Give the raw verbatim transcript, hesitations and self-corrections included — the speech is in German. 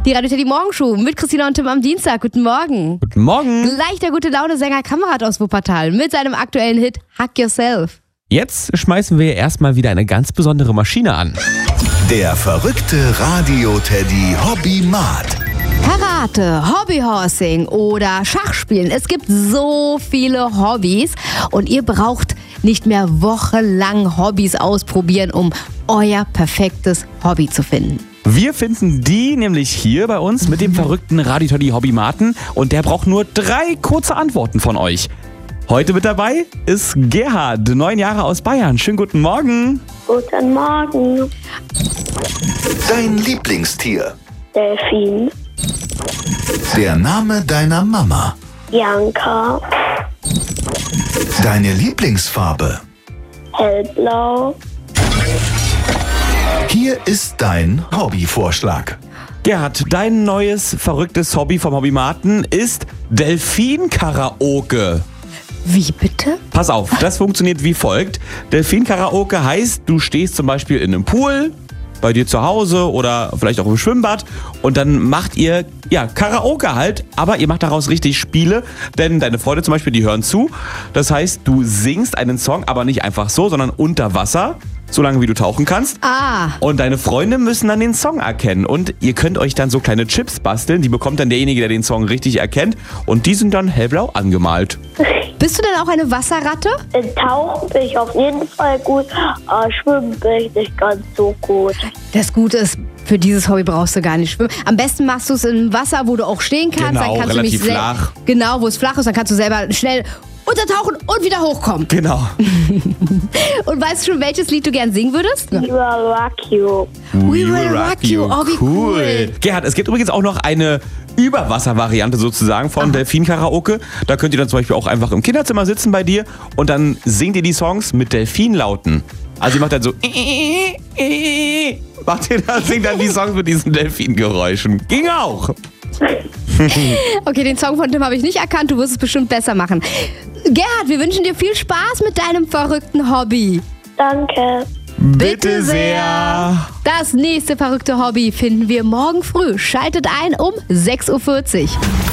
Die Radio Teddy Morgenshow mit Christina und Tim am Dienstag. Guten Morgen. Guten Morgen. Gleich der gute Laune-Sänger Kamerad aus Wuppertal mit seinem aktuellen Hit Hug Yourself. Jetzt schmeißen wir erstmal wieder eine ganz besondere Maschine an. Der verrückte Radio-Teddy Hobbymat. Karate, Hobbyhorsing oder Schachspielen. Es gibt so viele Hobbys und ihr braucht nicht mehr wochenlang Hobbys ausprobieren, um euer perfektes Hobby zu finden. Wir finden die nämlich hier bei uns mit dem verrückten Radio-Teddy Hobbymaten und der braucht nur drei kurze Antworten von euch. Heute mit dabei ist Gerhard, neun Jahre aus Bayern. Schönen guten Morgen. Guten Morgen. Dein Lieblingstier. Delfin. Der Name deiner Mama. Bianca. Deine Lieblingsfarbe. Hellblau. Hier ist dein Hobbyvorschlag. Gerhard, dein neues verrücktes Hobby vom Hobbymaten ist Delfin-Karaoke. Wie bitte? Pass auf, das funktioniert wie folgt. Delfin-Karaoke heißt, du stehst zum Beispiel in einem Pool, bei dir zu Hause oder vielleicht auch im Schwimmbad und dann macht ihr ja Karaoke halt, aber ihr macht daraus richtig Spiele, denn deine Freunde zum Beispiel, die hören zu. Das heißt, du singst einen Song, aber nicht einfach so, sondern unter Wasser, solange wie du tauchen kannst. Ah. Und deine Freunde müssen dann den Song erkennen und ihr könnt euch dann so kleine Chips basteln, die bekommt dann derjenige, der den Song richtig erkennt und die sind dann hellblau angemalt. Bist du denn auch eine Wasserratte? In Tauchen bin ich auf jeden Fall gut, aber Schwimmen bin ich nicht ganz so gut. Das Gute ist, für dieses Hobby brauchst du gar nicht schwimmen. Am besten machst du es im Wasser, wo du auch stehen kannst. Genau, dann kannst relativ du mich flach. Genau, wo es flach ist, dann kannst du selber schnell untertauchen und wieder hochkommen. Genau. Und weißt du schon, welches Lied du gern singen würdest? We will rock you. We will rock you. Oh, wie cool. Gerhard, es gibt übrigens auch noch eine Überwasser-Variante sozusagen von Delfin-Karaoke. Da könnt ihr dann zum Beispiel auch einfach im Kinderzimmer sitzen bei dir und dann singt ihr die Songs mit Delfinlauten. Also ihr macht dann so macht ihr dann, singt dann die Songs mit diesen Delfingeräuschen. Ging auch. Okay, den Song von Tim habe ich nicht erkannt. Du wirst es bestimmt besser machen. Gerhard, wir wünschen dir viel Spaß mit deinem verrückten Hobby. Danke. Bitte sehr. Das nächste verrückte Hobby finden wir morgen früh. Schaltet ein um sechs Uhr vierzig.